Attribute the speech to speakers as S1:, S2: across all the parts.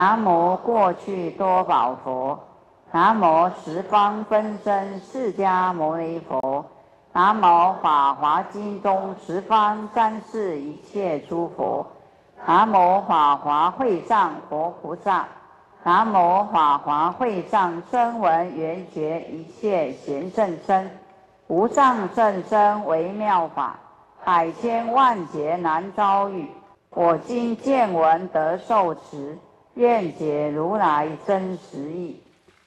S1: 南无过去多宝佛，南无十方分身释迦牟尼佛，南无法华经中十方三世一切诸佛，南无法华会上佛菩萨，南无法华会上声闻缘觉一切贤圣身，无上甚深微妙法，百千万劫难遭遇。我今见闻得受持，愿解如来真实义。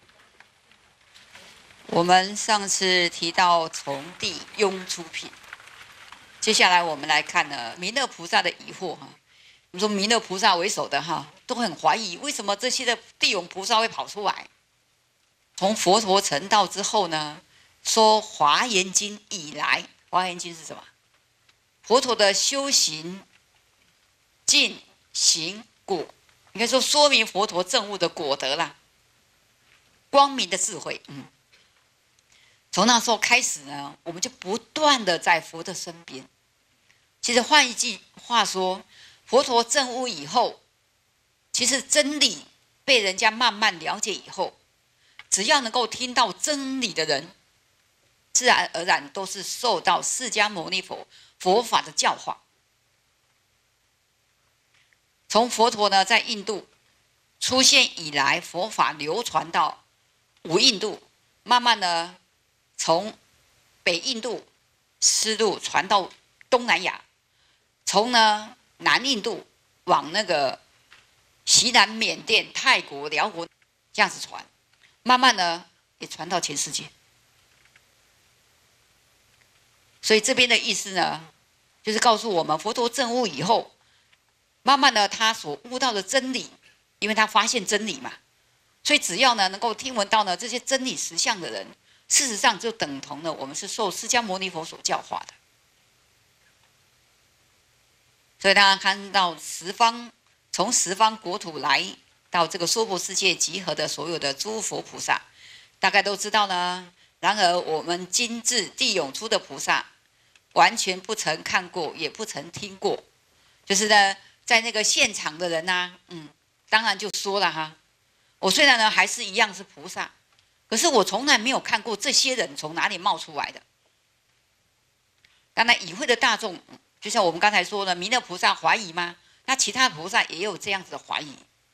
S2: 我们上次提到从地涌出品，接下来我们来看呢弥勒菩萨的疑惑哈。我们说弥勒菩萨为首的哈，都很怀疑为什么这些的地涌菩萨会跑出来。从佛陀成道之后呢，说《华严经》以来，《华严经》是什么？佛陀的修行尽行果，应该说明佛陀证悟的果德啦，光明的智慧。从那时候开始呢，我们就不断的在佛的身边。其实换一句话说，佛陀证悟以后，其实真理被人家慢慢了解以后，只要能够听到真理的人，自然而然都是受到释迦牟尼佛法的教化。从佛陀呢在印度出现以来，佛法流传到五印度，慢慢呢从北印度丝路传到东南亚，从呢南印度往那个西南缅甸、泰国、辽国这样子传，慢慢呢也传到全世界。所以这边的意思呢，就是告诉我们，佛陀证悟以后，慢慢的他所悟到的真理，因为他发现真理嘛，所以只要呢能够听闻到呢这些真理实相的人，事实上就等同了我们是受释迦牟尼佛所教化的。所以大家看到从十方国土来到这个娑婆世界集合的所有的诸佛菩萨，大概都知道呢。然而我们今至地涌出的菩萨，完全不曾看过，也不曾听过。就是呢，在那个现场的人啊，当然就说了哈，我虽然呢还是一样是菩萨，可是我从来没有看过这些人从哪里冒出来的。当然，与会的大众，就像我们刚才说的，弥勒菩萨怀疑吗？那其他菩萨也有这样子的怀疑。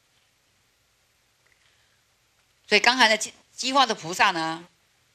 S2: 所以刚才的激化的菩萨呢，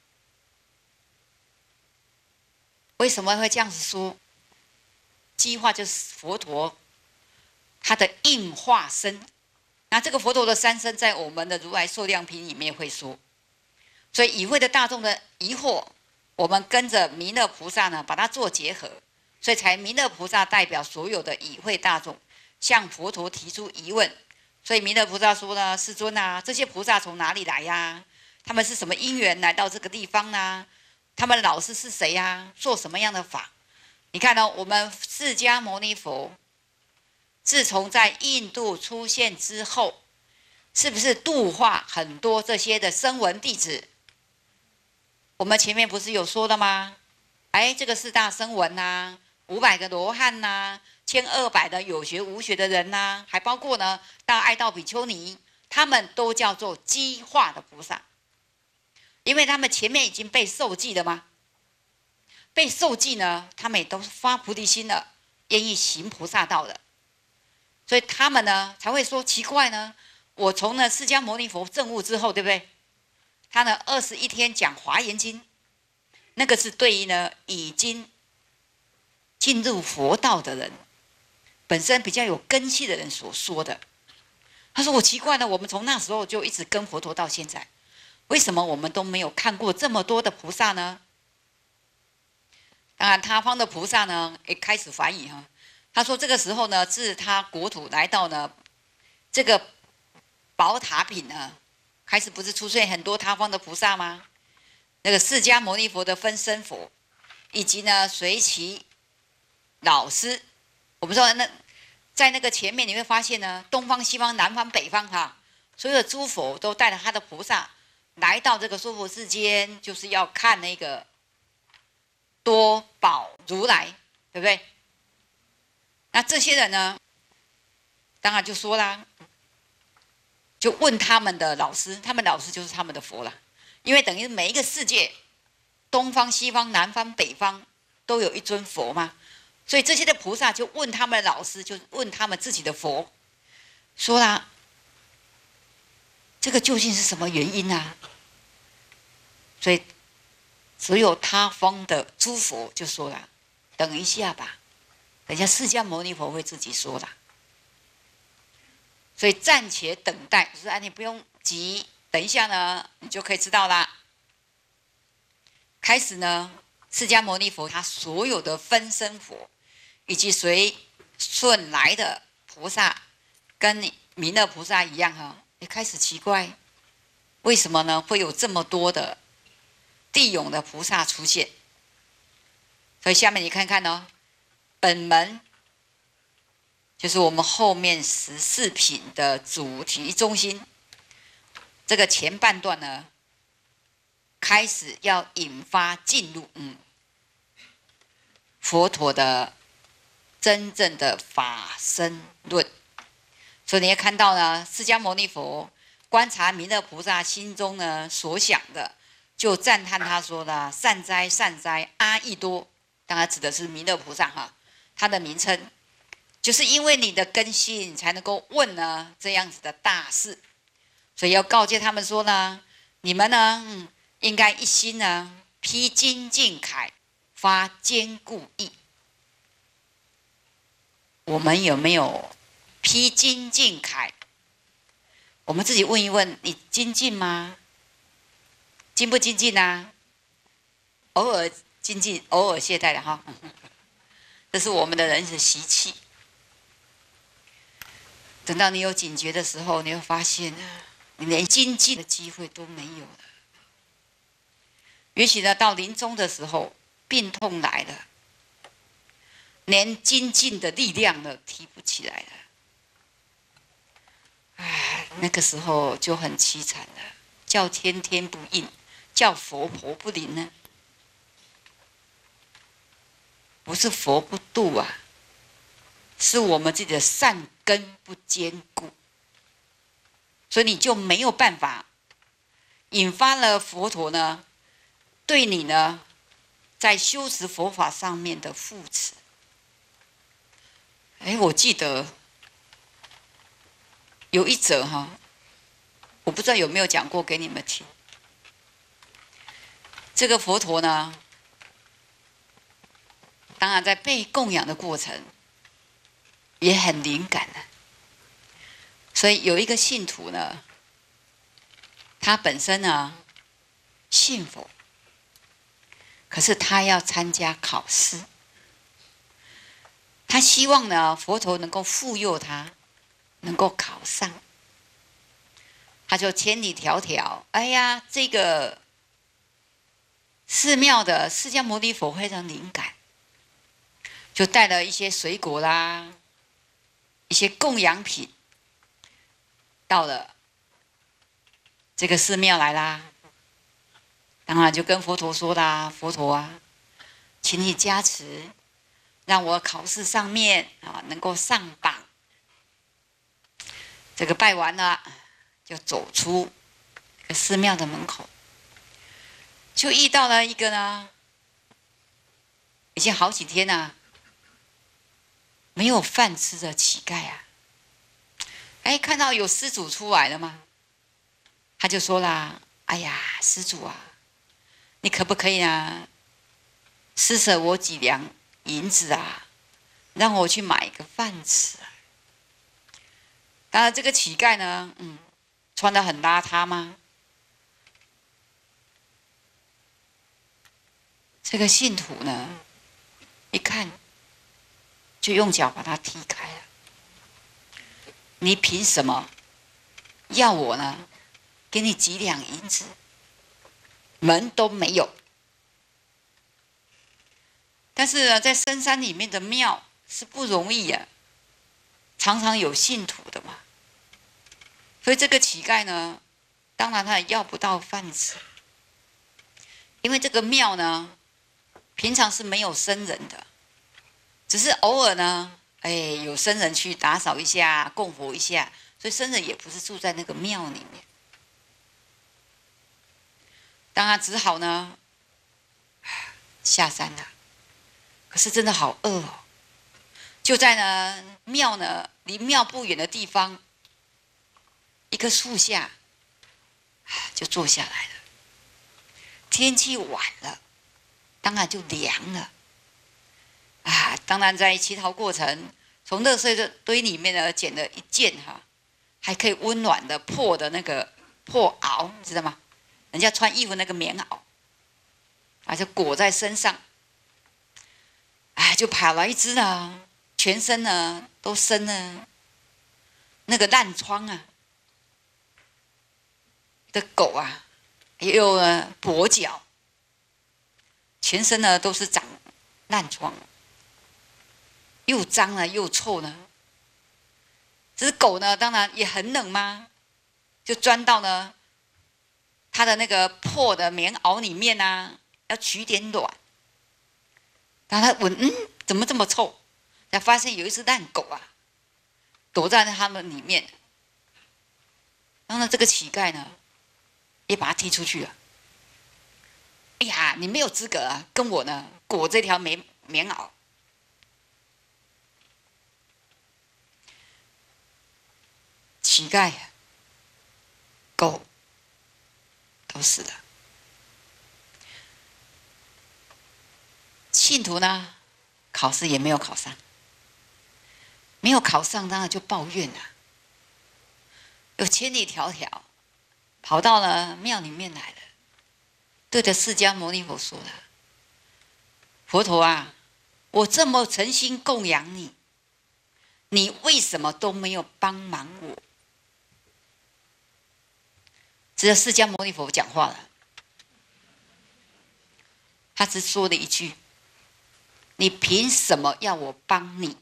S2: 为什么会这样子说？激化就是佛陀他的应化身。那这个佛陀的三身在我们的如来寿量品里面会说。所以与会的大众的疑惑，我们跟着弥勒菩萨呢把它做结合，所以才弥勒菩萨代表所有的与会大众向佛陀提出疑问。所以弥勒菩萨说呢，世尊啊，这些菩萨从哪里来呀？他们是什么因缘来到这个地方呢？他们的老师是谁呀？做什么样的法？你看到我们释迦牟尼佛自从在印度出现之后，是不是度化很多这些的声闻弟子？我们前面不是有说的吗？这个四大声闻啊，500个罗汉呐，1200的有学无学的人呐，还包括呢大爱道比丘尼，他们都叫做激化的菩萨，因为他们前面已经被受记了吗？被受记呢，他们也都发菩提心了，愿意行菩萨道的，所以他们呢才会说奇怪呢。我从呢释迦牟尼佛证悟之后，对不对？他呢21天讲华严经，那个是对于呢已经进入佛道的人，本身比较有根器的人所说的。他说我奇怪呢，我们从那时候就一直跟佛陀到现在，为什么我们都没有看过这么多的菩萨呢？当然他方的菩萨呢也开始怀疑哈。他说这个时候呢，自他国土来到呢这个宝塔品呢，开始不是出现很多他方的菩萨吗？那个释迦牟尼佛的分身佛，以及呢随其老师，我们说那在那个前面你会发现呢，东方、西方、南方、北方哈，所有的诸佛都带着他的菩萨来到这个娑婆世间，就是要看那个多宝如来，对不对？那这些人呢，当然就说啦， 就问他们的老师，他们老师就是他们的佛了，因为等于每一个世界，东方、西方、南方、北方都有一尊佛嘛，所以这些的菩萨就问他们的老师，就问他们自己的佛，说啦，这个究竟是什么原因啊？所以只有他方的诸佛就说了，等一下吧，等一下释迦牟尼佛会自己说啦。所以暂且等待，就是啊，你不用急，等一下呢，你就可以知道啦。开始呢，释迦牟尼佛他所有的分身佛，以及随顺来的菩萨，跟弥勒菩萨一样哈，也开始奇怪，为什么呢？会有这么多的地涌的菩萨出现？所以下面你看看哦，本门。就是我们后面14品的主题中心，这个前半段呢，开始要引发进入佛陀的真正的法身论。所以你也看到呢，释迦牟尼佛观察弥勒菩萨心中呢所想的，就赞叹他说了：“善哉善哉，阿逸多。”当然指的是弥勒菩萨哈，他的名称。就是因为你的根性才能够问呢这样子的大事，所以要告诫他们说呢，你们呢，应该一心呢披荆棘铠，发坚固意。我们有没有披荆棘铠？我们自己问一问，你精进吗？精不精进啊？偶尔精进，偶尔懈怠的哈，这是我们的人的习气。等到你有警觉的时候，你会发现，你连精进的机会都没有了。也许呢，到临终的时候，病痛来了，连精进的力量都提不起来了。哎，那个时候就很凄惨了，叫天天不应，叫佛佛不灵呢。不是佛不度啊，是我们自己的善根不坚固，所以你就没有办法引发了佛陀呢对你呢在修持佛法上面的扶持。我记得有一则哈，我不知道有没有讲过给你们听。这个佛陀呢，当然在被供养的过程也很灵感的，所以有一个信徒呢，他本身呢信佛，可是他要参加考试，他希望呢佛陀能够护佑他，能够考上，他就千里迢迢，哎呀，这个寺庙的释迦牟尼佛非常灵感，就带了一些水果啦，一些供养品，到了这个寺庙来啦。当然就跟佛陀说啦，佛陀啊，请你加持，让我考试上面能够上榜。这个拜完了，就走出这个寺庙的门口，就遇到了一个呢，已经好几天啊没有饭吃的乞丐啊。看到有施主出来了吗？他就说啦：“哎呀，施主啊，你可不可以啊，施舍我几两银子啊，让我去买一个饭吃啊？”当然，这个乞丐呢，穿得很邋遢吗？这个信徒呢，一看就用脚把他踢开了。你凭什么要我呢给你几两银子？门都没有。但是呢，在深山里面的庙是不容易啊，常常有信徒的嘛。所以这个乞丐呢，当然他也要不到饭吃，因为这个庙呢，平常是没有僧人的，只是偶尔呢，有僧人去打扫一下，供佛一下， 所以僧人也不是住在那个庙里面。当然只好呢下山了，可是真的好饿哦。就在庙离庙不远的地方，一棵树下就坐下来了。天气晚了，当然就凉了当然在乞讨过程，从垃圾堆里面呢捡了一件还可以温暖的破的那个破袄，知道吗？人家穿衣服那个棉袄就裹在身上，就跑来一只呢，全身呢都生了那个烂疮的狗也有跛脚，全身呢都是长烂疮，又脏又臭呢。这只狗呢，当然也很冷嘛，就钻到它的那个破的棉袄里面要取点暖。然后它闻，怎么这么臭？才发现有一只烂狗躲在它们里面。然后这个乞丐呢，也把它踢出去了。哎呀，你没有资格跟我裹这条棉袄。乞丐、狗都死了。信徒呢，考试也没有考上，没有考上，当然就抱怨了，有千里迢迢跑到了庙里面来了，对着释迦牟尼佛说了：“佛陀我这么诚心供养你，你为什么都没有帮忙我？”只有释迦牟尼佛讲话了，他只说了一句：“你凭什么要我帮你？”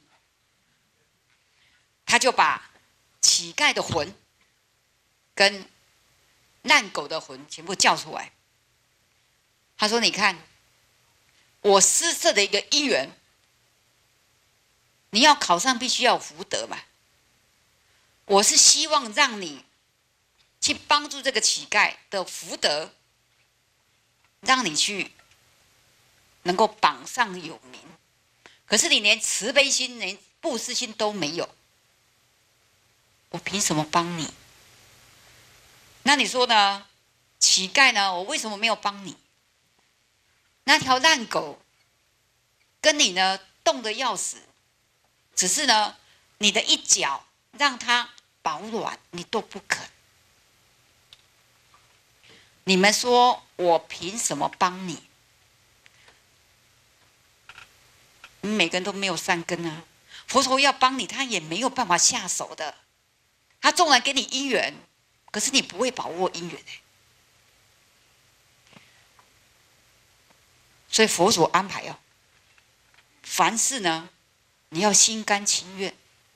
S2: 他就把乞丐的魂跟烂狗的魂全部叫出来。他说：“你看，我施设的一个因缘，你要考上必须要有福德嘛。我是希望让你去帮助这个乞丐的福德，让你去能够榜上有名。可是你连慈悲心、连布施心都没有，我凭什么帮你？那你说呢？乞丐呢？我为什么没有帮你？那条烂狗跟你呢冻得要死，只是呢你的一脚让它保暖，你都不肯。你们说我凭什么帮你？你们每个人都没有善根佛陀要帮你，他也没有办法下手的。他纵然给你因缘，可是你不会把握因缘所以佛所安排凡事呢，你要心甘情愿。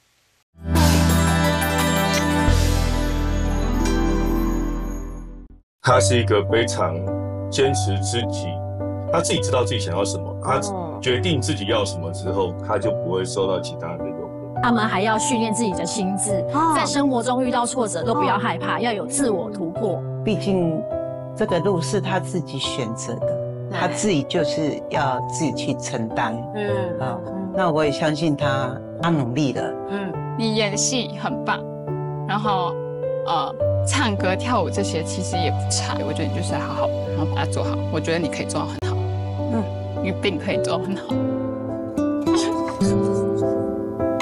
S3: 他是一个非常坚持自己，他自己知道自己想要什么，他决定自己要什么之后，他就不会受到其他人的诱惑。
S4: 他们还要训练自己的心智，在生活中遇到挫折都不要害怕，要有自我突破。
S5: 毕竟这个路是他自己选择的，他自己就是要自己去承担。那我也相信他努力了。
S6: 你演戏很棒，然后唱歌跳舞这些其实也不差，我觉得你就是好好，然后把它做好。我觉得你可以做到很好，你一定可以做到很好。